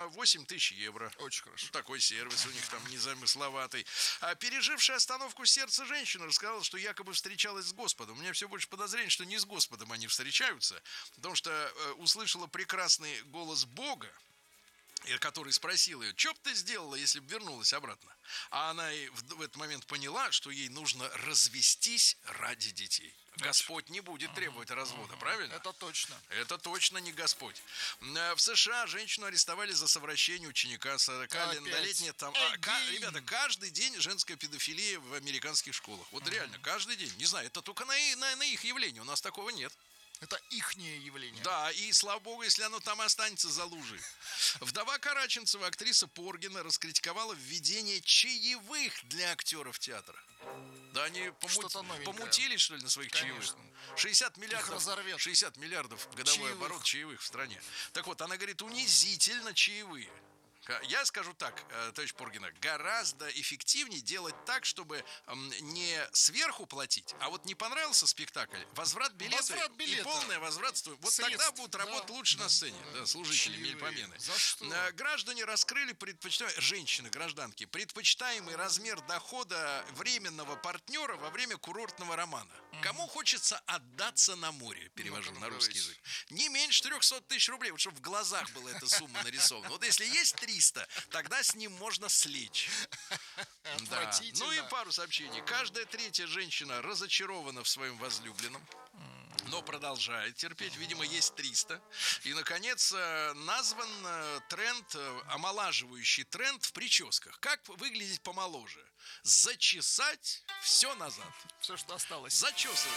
8 тысяч евро. Очень хорошо. Такой сервис у них там незамысловатый. Пережившая остановку сердца женщина рассказала, что якобы встречалась с Господом. У меня все больше подозрений, что не с Господом они встречаются, потому что услышала прекрасный голос Бога, который спросил ее: что бы ты сделала, если бы вернулась обратно? А она в этот момент поняла, что ей нужно развестись ради детей. Господь не будет требовать развода, правильно? Это точно. Это точно не Господь. В США женщину арестовали за совращение ученика 40-летней. Ребята, каждый день женская педофилия в американских школах. Вот реально, каждый день. Не знаю, это только на их явление. У нас такого нет. Это ихнее явление. Да, и слава богу, если оно там останется за лужей. Вдова Караченцева, актриса Поргина, раскритиковала введение чаевых для актеров театра. Да они помутились, что ли, на своих чаевых? 60 миллиардов годовой оборот чаевых в стране. Так вот, она говорит, унизительно чаевые. Я скажу так, товарищ Поргина, гораздо эффективнее делать так, чтобы не сверху платить, а вот не понравился спектакль, возврат билета и полное возврат стоимости. Вот средств, тогда будут работать лучше на сцене, служители мельпомены. Граждане раскрыли женщины, гражданки, предпочитаемый размер дохода временного партнера во время курортного романа. Кому хочется отдаться на море, перевожу на русский язык, не меньше 300 тысяч рублей, вот чтобы в глазах была эта сумма нарисована. Вот если есть 300, тогда с ним можно слечь. Да. Ну и пару сообщений. Каждая третья женщина разочарована в своем возлюбленном, но продолжает терпеть. Видимо, есть 300. И, наконец, назван тренд, омолаживающий тренд в прическах. Как выглядеть помоложе? Зачесать все назад. Все, что осталось. Зачесывать.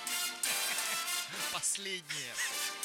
Последнее.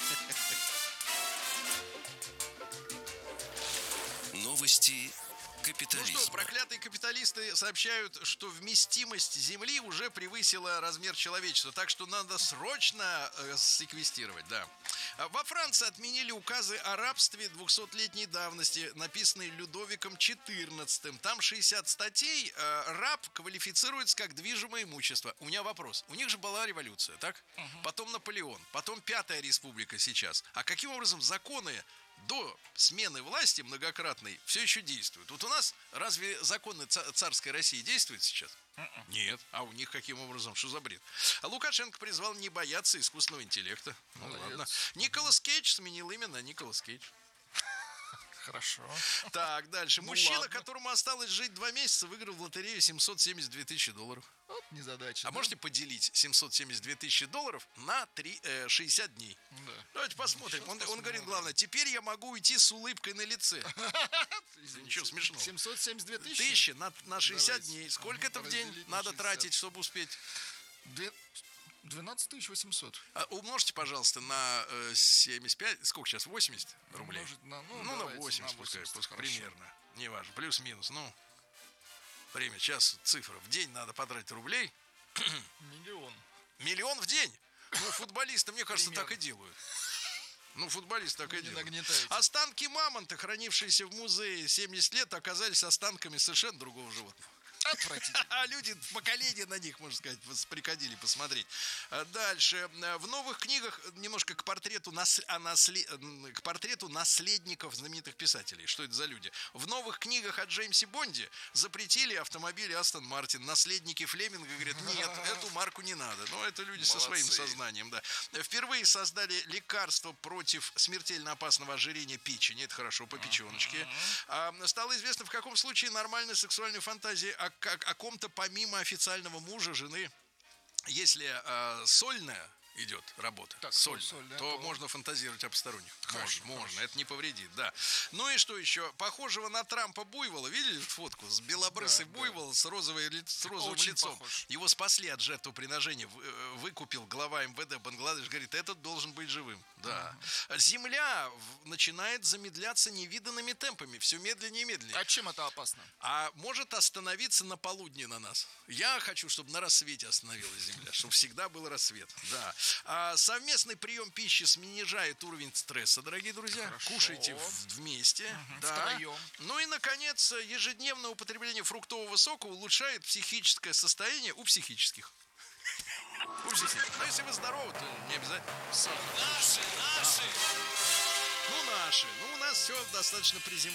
Новости капитализма. Ну что, проклятые капиталисты сообщают, что вместимость Земли уже превысила размер человечества, так что надо срочно секвестировать, да. Во Франции отменили указы о рабстве 200-летней давности, написанные Людовиком XIV. Там 60 статей. Раб квалифицируется как движимое имущество. У меня вопрос. У них же была революция, так? Потом Наполеон, потом Пятая республика сейчас. А каким образом законы до смены власти многократной все еще действуют? Вот у нас разве законы царской России действуют сейчас? Нет. А у них каким образом? Что за бред? Лукашенко призвал не бояться искусственного интеллекта. Ну ладно. Николас Кейдж сменил имя на Николас Кейдж. Хорошо. Так, дальше. Мужчина, которому осталось жить 2 месяца, выиграл в лотерею 772 тысячи долларов. Вот незадача. А можете поделить 772 тысячи долларов на 60 дней? Да. Давайте посмотрим. Он говорит, главное, теперь я могу уйти с улыбкой на лице. Ничего смешного. 772 тысячи? Тысячи на 60 дней. Сколько это в день надо тратить, чтобы успеть? 12 800. Умножьте, пожалуйста, на 75. Сколько сейчас? 80 рублей? На 80, пускай примерно. Неважно. Плюс-минус. Время, час, цифра. В день надо потратить рублей. Миллион в день? Футболисты, мне кажется, так и делают. Футболисты так и делают. Останки мамонта, хранившиеся в музее 70 лет, оказались останками совершенно другого животного. Отвратительно. А люди, поколение на них, можно сказать, приходили посмотреть. Дальше. В новых книгах немножко к портрету наследников знаменитых писателей. Что это за люди? В новых книгах о Джеймсе Бонде запретили автомобили Астон Мартин. Наследники Флеминга говорят, нет, эту марку не надо. Но это люди со своим сознанием, да. Впервые создали лекарство против смертельно опасного ожирения печени. Это хорошо, по печеночке. Стало известно, в каком случае нормальная сексуальная фантазия о ком-то помимо официального мужа, жены, если сольная идет работа, то можно фантазировать о посторонних. Можно, это не повредит, да. Ну и что еще? Похожего на Трампа буйвола, видели фотку? С белобрысый буйвол с розовым лицом. Похож. Его спасли от жертвоприношения. Выкупил глава МВД Бангладеш, говорит, этот должен быть живым. Да. Земля начинает замедляться невиданными темпами, все медленнее и медленнее. А чем это опасно? А может остановиться на полудне на нас. Я хочу, чтобы на рассвете остановилась Земля, чтобы всегда был рассвет. Да. Совместный прием пищи снижает уровень стресса, дорогие друзья. Хорошо. Кушайте вместе. Втроем. Ну и, наконец, ежедневное употребление фруктового сока улучшает психическое состояние у психических. Но если вы здоровы, то не обязательно. Наши. Наши. У нас все достаточно приземленно.